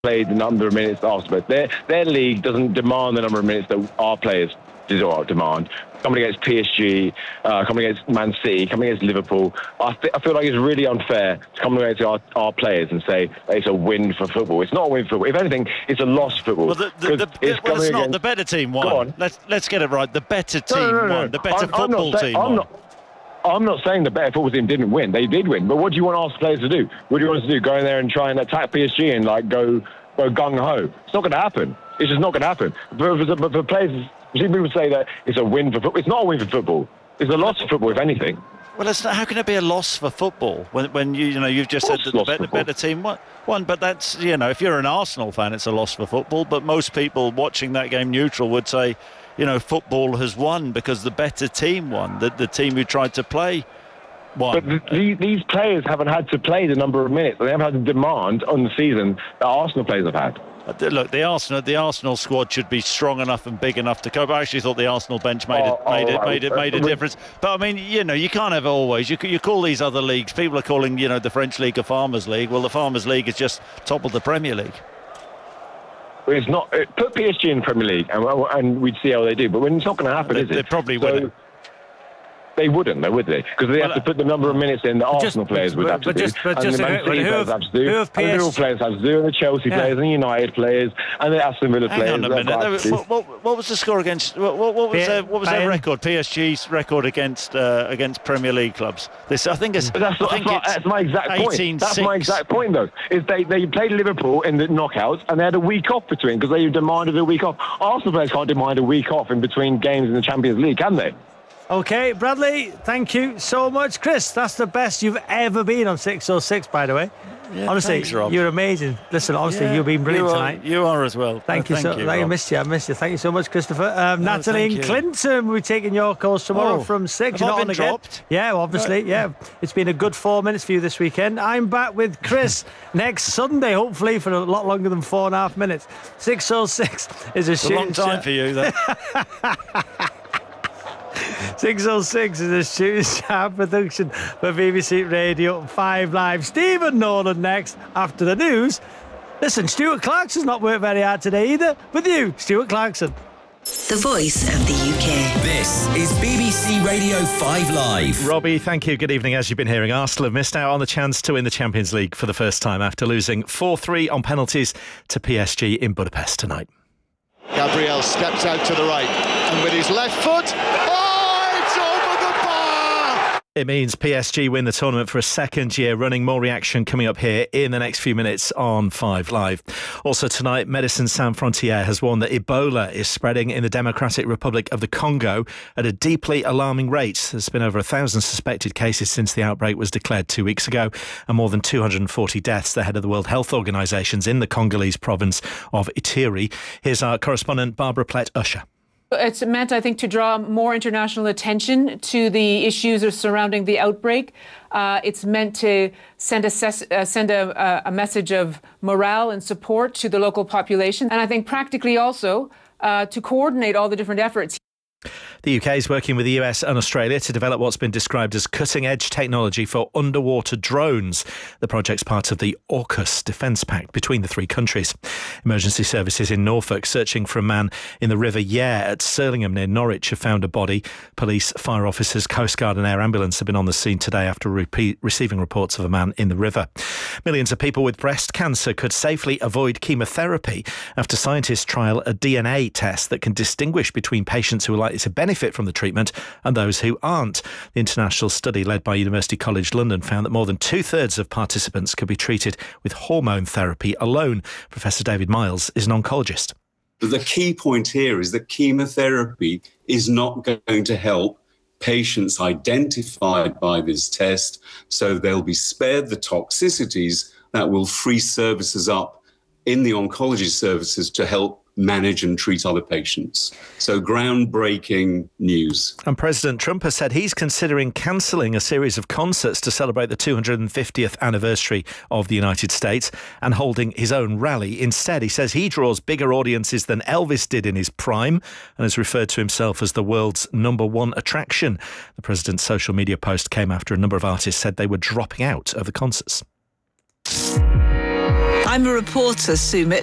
played the number of minutes that Arsenal played. Their league doesn't demand the number of minutes that our players demand. Coming against PSG, coming against Man City, coming against Liverpool, I feel like it's really unfair to come against our players and say it's a win for football. It's not a win for football. If anything, it's a loss for football. Well, it's not. The better team won. Let's get it right. The better team won. The better football team won. I'm not saying the better football team didn't win. They did win. But what do you want Arsenal players to do? What do you want us to do? Go in there and try and attack PSG and go gung-ho? It's not going to happen. It's just not going to happen. But for players, people say that it's a win for football. It's not a win for football. It's a loss for football, if anything. Well, how can it be a loss for football when you've just said that the better team won? But that's, if you're an Arsenal fan, it's a loss for football. But most people watching that game neutral would say, football has won because the better team won. The team who tried to play won. But these players haven't had to play the number of minutes. They haven't had the demand on the season that Arsenal players have had. Look, the Arsenal squad should be strong enough and big enough to cope. I actually thought the Arsenal bench made a difference. But I mean, you can't have always. You call these other leagues. People are calling the French league a Farmers League. Well, the Farmers League has just toppled the Premier League. It's not. Put PSG in the Premier League and we'd see how they do. But it's not going to happen, is it? They probably wouldn't. They wouldn't, though, would they? Because they have to put the number of minutes in that Arsenal players would have to do. And the Man City players have to do. And the Liverpool players have to do. And the Chelsea players and the United players and the Aston Villa players. Hang on a minute. What was the score against... What was their record? PSG's record against Premier League clubs? That's my exact point. That's my exact point, though. Is they played Liverpool in the knockouts and they had a week off between because they demanded a week off. Arsenal players can't demand a week off in between games in the Champions League, can they? OK, Bradley, thank you so much. Chris, that's the best you've ever been on 606, by the way. Yeah, honestly, thanks, Rob. You're amazing. Listen, honestly, you've been brilliant tonight. You are as well. Thank you. I missed you. I missed you so much, Christopher. Natalie and Clinton, we're taking your calls tomorrow from 6. Have I been dropped? Yeah, obviously. Yeah, it's been a good 4 minutes for you this weekend. I'm back with Chris next Sunday, hopefully for a lot longer than 4.5 minutes. 606 is a long time for you, then. 606 is a shooting star production for BBC Radio 5 Live. Stephen Nolan next after the news. Listen, Stuart Clarkson's not worked very hard today either. With you, Stuart Clarkson. The voice of the UK. This is BBC Radio 5 Live. Robbie, thank you. Good evening. As you've been hearing, Arsenal have missed out on the chance to win the Champions League for the first time after losing 4-3 on penalties to PSG in Budapest tonight. Gabriel steps out to the right and with his left foot... It means PSG win the tournament for a second year running. More reaction coming up here in the next few minutes on 5 Live. Also tonight, Médecins Sans Frontières has warned that Ebola is spreading in the Democratic Republic of the Congo at a deeply alarming rate. There's been over 1,000 suspected cases since the outbreak was declared 2 weeks ago and more than 240 deaths. The head of the World Health Organization's in the Congolese province of Ituri. Here's our correspondent Barbara Plett-Usher. It's meant, I think, to draw more international attention to the issues surrounding the outbreak. It's meant to send a message of morale and support to the local population. And I think practically also to coordinate all the different efforts. The UK is working with the US and Australia to develop what's been described as cutting-edge technology for underwater drones. The project's part of the AUKUS Defence Pact between the three countries. Emergency services in Norfolk searching for a man in the River Yare at Surlingham near Norwich have found a body. Police, fire officers, Coast Guard and air ambulance have been on the scene today after receiving reports of a man in the river. Millions of people with breast cancer could safely avoid chemotherapy after scientists trial a DNA test that can distinguish between patients who are likely to benefit from the treatment and those who aren't. The international study led by University College London found that more than 2/3 of participants could be treated with hormone therapy alone. Professor David Miles is an oncologist. The key point here is that chemotherapy is not going to help patients identified by this test, so they'll be spared the toxicities that will free services up in the oncology services to help manage and treat other patients. So groundbreaking news. And President Trump has said he's considering cancelling a series of concerts to celebrate the 250th anniversary of the United States and holding his own rally. Instead, he says he draws bigger audiences than Elvis did in his prime and has referred to himself as the world's #1 attraction. The president's social media post came after a number of artists said they were dropping out of the concerts. I'm a reporter, Sumit.